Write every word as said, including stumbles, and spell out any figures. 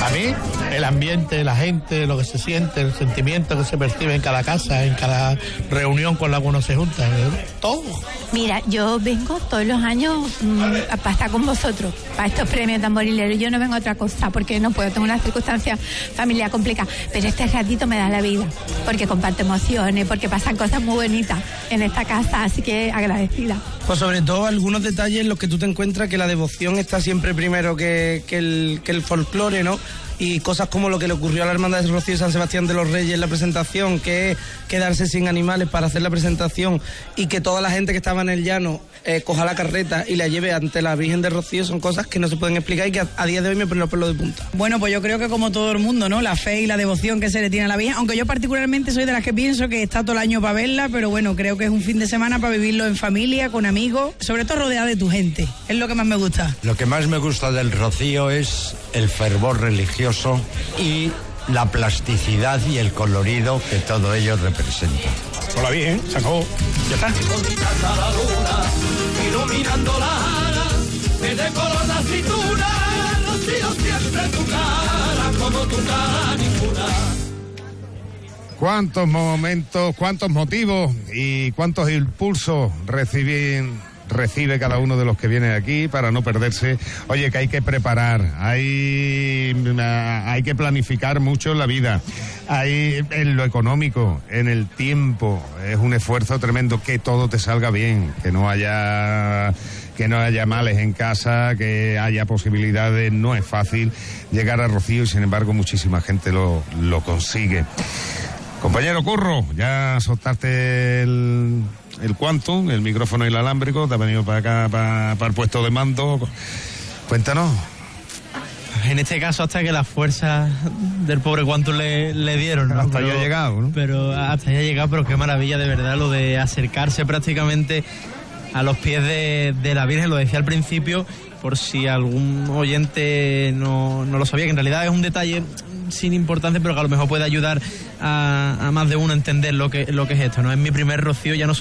Para mí, el ambiente, la gente, lo que se siente, el sentimiento que se percibe en cada casa, en cada reunión con la que uno se junta, todo. Mira, yo vengo todos los años mmm, para estar con vosotros, para estos premios tamborileros. Yo no vengo a otra cosa porque no puedo, tengo una circunstancia familiar complicada, pero este ratito me da la vida, porque comparto emociones, porque pasan cosas muy bonitas en esta casa, así que agradecida. Pues sobre todo algunos detalles en los que tú te encuentras que la devoción está siempre primero que, que el, que el folclore, ¿no? Y cosas como lo que le ocurrió a la Hermandad de Rocío y San Sebastián de los Reyes en la presentación, que es quedarse sin animales para hacer la presentación y que toda la gente que estaba en el llano eh, coja la carreta y la lleve ante la Virgen de Rocío, son cosas que no se pueden explicar y que a, a día de hoy me ponen los pelos de punta. Bueno, pues yo creo que como todo el mundo, ¿no? La fe y la devoción que se le tiene a la Virgen, aunque yo particularmente soy de las que pienso que está todo el año para verla, pero bueno, creo que es un fin de semana para vivirlo en familia, con amigos, sobre todo rodeada de tu gente, es lo que más me gusta. Lo que más me gusta del Rocío es el fervor religioso y la plasticidad y el colorido que todo ello representa. Hola, bien, se acabó. Ya está. Iluminando la ara, de color la cintura, Rocío siempre tu cara, como tu cara ninguna. Cuántos momentos, cuántos motivos y cuántos impulsos reciben recibe cada uno de los que viene aquí para no perderse. Oye, que hay que preparar, hay, hay que planificar mucho en la vida, hay en lo económico, en el tiempo, es un esfuerzo tremendo, que todo te salga bien, que no haya que no haya males en casa, que haya posibilidades, no es fácil llegar a Rocío y sin embargo muchísima gente lo, lo consigue. Compañero Curro, ya soltaste el, el Quantum, el micrófono y el alámbrico, te ha venido para acá, para, para el puesto de mando. Cuéntanos. En este caso hasta que las fuerzas del pobre Quantum le, le dieron, ¿no? Hasta pero, ya ha llegado, ¿no? Pero hasta ya ha llegado, pero qué maravilla de verdad lo de acercarse prácticamente a los pies de, de la Virgen, lo decía al principio, por si algún oyente no, no lo sabía, que en realidad es un detalle sin importancia, pero que a lo mejor puede ayudar a, a más de uno a entender lo que, lo que es esto, ¿no? Es mi primer Rocío, ya no